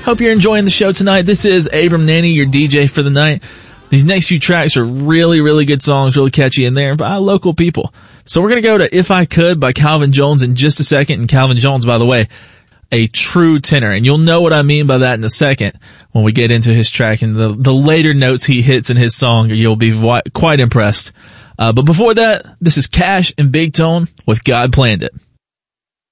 Hope you're enjoying the show tonight. This is Abram Nanny, your DJ for the night. These next few tracks are really, really good songs, really catchy in there by local people. So we're going to go to If I Could by Calvin Jones in just a second. And Calvin Jones, by the way, a true tenor. And you'll know what I mean by that in a second when we get into his track and the later notes he hits in his song. You'll be quite impressed. But before that, this is Cash and Big Tone with God Planned It.